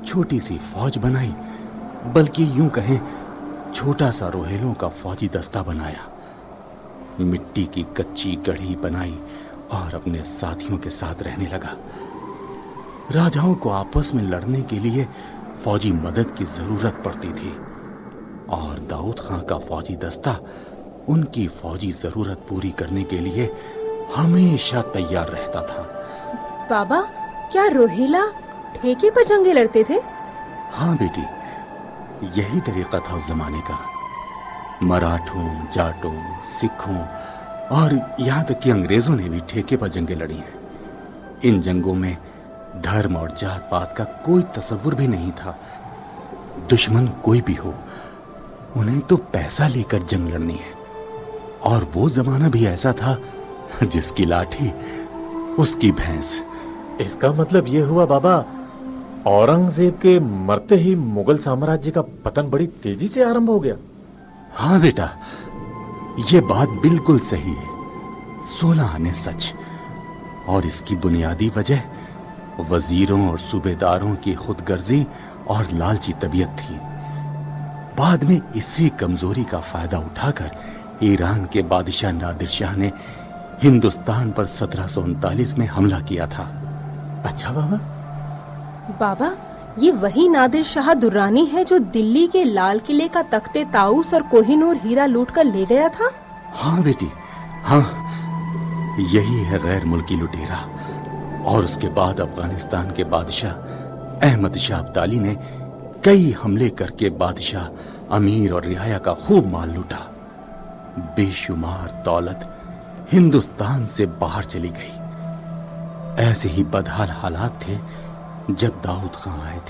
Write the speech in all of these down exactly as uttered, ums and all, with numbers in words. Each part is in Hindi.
छोटी सी फौज बनाई, बल्कि यूं कहें छोटा सा रोहेलों का फौजी दस्ता बनाया। मिट्टी की कच्ची गढ़ी बनाई और अपने साथियों के साथ रहने लगा। राजाओं को आपस में लड़ने के लिए फौजी मदद की जरूरत पड़ती थी और दाऊद खां का फौजी दस्ता उनकी फौजी जरूरत पूरी करने के लिए हमेशा तैयार रहता था। बाबा, क्या रोहेला ठेके पर जंगे लड़ते थे? हाँ बेटी, यही तरीका था उस जमाने का। मराठों, जाटों, सिखों और यहाँ तक कि अंग्रेजों ने भी ठेके पर जंगें लड़ी हैं। इन जंगों में धर्म और जात पात का कोई तसव्वुर भी नहीं था। दुश्मन कोई भी हो, उन्हें तो पैसा लेकर जंग लड़नी है। और वो जमाना भी ऐसा था, जिसकी लाठी उसकी भैंस। इसका मतलब ये हुआ बाबा, औरंगजेब के मरते ही मुगल साम्राज्य का पतन बड़ी तेजी से आरंभ हो गया। हाँ बेटा, ये बात बिल्कुल सही है, सोलह आने सच। और इसकी बुनियादी वजह वजीरों और सूबेदारों की खुदगर्जी और लालची तबीयत थी। बाद में इसी कमजोरी का फायदा उठाकर ईरान के बादशाह नादिर शाह ने हिंदुस्तान पर सत्रह सौ उनतालीस में हमला किया था। अच्छा बाबा? बाबा, ये वही नादिर शाह दुर्रानी है जो दिल्ली के लाल किले का तख्ते ताऊस और कोहिनूर हीरा लूट कर ले गया था? हाँ बेटी, हाँ, यही है गैर मुल्की लुटेरा। और उसके बाद अफगानिस्तान के बादशाह अहमद शाह अब्दाली ने कई हमले करके बादशाह, अमीर और रियाया का खूब माल लूटा। बेशुमार दौलत हिंदुस्तान से बाहर चली गई। ऐसे ही बदहाल हालात थे जब दाऊद खां आए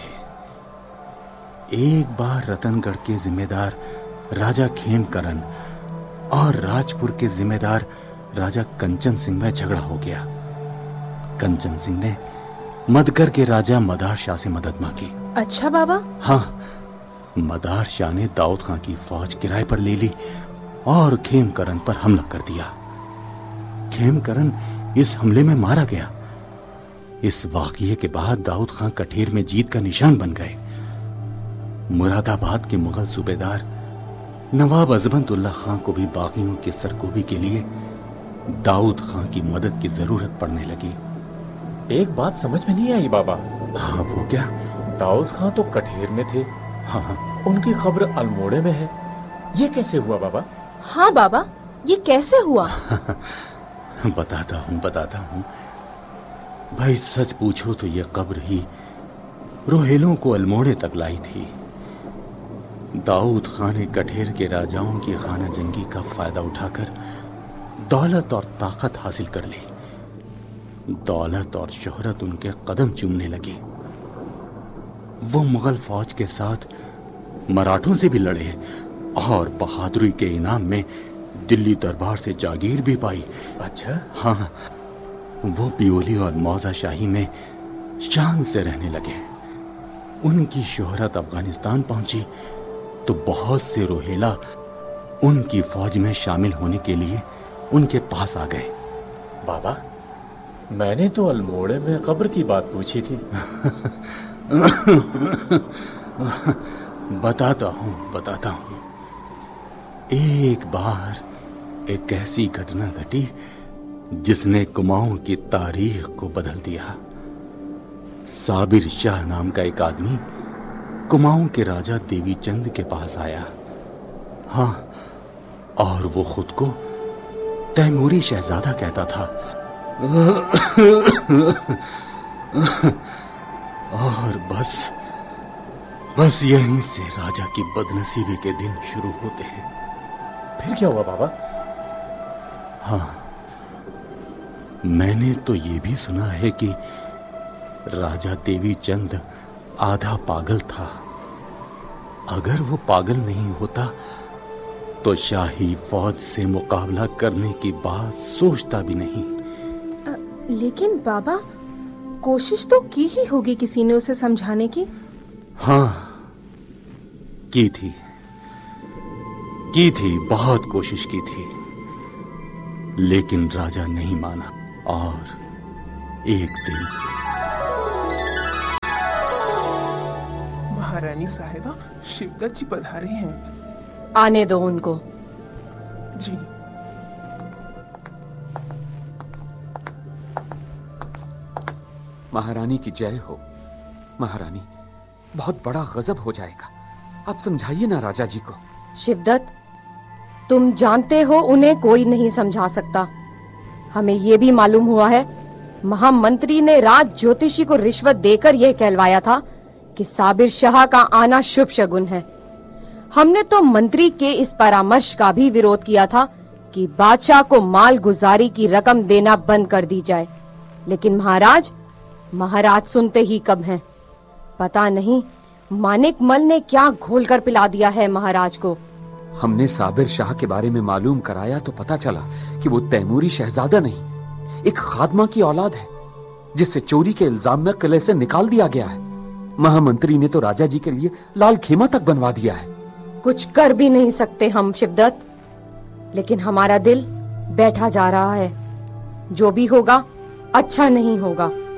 थे। एक बार रतनगढ़ के जिम्मेदार राजा खेमकरन और राजपुर के जिम्मेदार राजा कंचन सिंह में झगड़ा हो गया। कंचन सिंह ने मदकर के राजा मदार शाह से मदद मांगी। अच्छा बाबा? हाँ, मदार शाह ने दाऊद खां की फौज किराए पर ले ली और खेमकरन पर हमला कर दिया। खेमकरन इस हमले में मारा गया। इस वाकये के बाद दाऊद खां कठेर में जीत का निशान बन गए। मुरादाबाद के मुगल सूबेदार नवाब अजमतुल्लाह खां को भी बागियों के सरकोबी के लिए दाऊद खां की मदद की जरूरत पड़ने लगी। एक बात समझ में नहीं आई बाबा। हाँ, वो क्या? दाऊद खां तो कठेर में थे। हाँ, उनकी खबर अल्मोड़े में है। ये कैसे हुआ बाबा? हाँ बाबा, ये कैसे हुआ? बताता हूँ बताता हूँ भाई, सच पूछो तो ये कब्र ही रोहेलों को अल्मोड़े तक लाई थी। दाऊद खान ने कठेर के राजाओं की खाना जंगी का फायदा उठाकर दौलत और ताकत हासिल कर ली। दौलत और शोहरत उनके कदम चूमने लगी। वो मुगल फौज के साथ मराठों से भी लड़े और बहादुरी के इनाम में दिल्ली दरबार से जागीर भी पाई। अच्छा? हाँ, वो पियोली और मौजा शाही में शान से रहने लगे। उनकी शोहरत अफगानिस्तान पहुंची तो बहुत से रोहेला उनकी फौज में शामिल होने के लिए उनके पास आ गए। बाबा, मैंने तो अल्मोड़े में कब्र की बात पूछी थी। बताता हूँ बताता हूँ एक बार एक ऐसी घटना घटी जिसने कुमाऊं की तारीख को बदल दिया। साबिर शाह नाम का एक आदमी कुमाऊं के राजा देवीचंद के पास आया। हाँ, और वो खुद को तैमूरी शहजादा कहता था। और बस बस यहीं से राजा की बदनसीबी के दिन शुरू होते हैं। फिर क्या हुआ बाबा? हाँ, मैंने तो ये भी सुना है कि राजा देवीचंद आधा पागल था। अगर वो पागल नहीं होता तो शाही फौज से मुकाबला करने की बात सोचता भी नहीं। आ, लेकिन बाबा, कोशिश तो की ही होगी किसी ने उसे समझाने की। हाँ, की थी की थी बहुत कोशिश की थी, लेकिन राजा नहीं माना। और एक दिन महारानी साहिबा, शिवदत्त जी पधारे हैं। आने दो उनको। जी। महारानी की जय हो। महारानी, बहुत बड़ा गजब हो जाएगा, आप समझाइए ना राजा जी को। शिवदत्त, तुम जानते हो उन्हें कोई नहीं समझा सकता। हमें यह भी मालूम हुआ है, महामंत्री ने राज ज्योतिषी को रिश्वत देकर यह कहलवाया था कि साबिर शाह का आना शुभ शगुन है। हमने तो मंत्री के इस परामर्श का भी विरोध किया था कि बादशाह को माल गुजारी की रकम देना बंद कर दी जाए, लेकिन महाराज महाराज सुनते ही कब हैं। पता नहीं मानिक मल ने क्या घोल कर पिला दिया है महाराज को। हमने साबिर शाह के बारे में मालूम कराया तो पता चला कि वो तैमूरी शहजादा नहीं, एक खादमा की औलाद है, जिससे चोरी के इल्जाम में किले से निकाल दिया गया है। महामंत्री ने तो राजा जी के लिए लाल खेमा तक बनवा दिया है। कुछ कर भी नहीं सकते हम शिवदत्त, लेकिन हमारा दिल बैठा जा रहा है। जो भी होगा अच्छा नहीं होगा।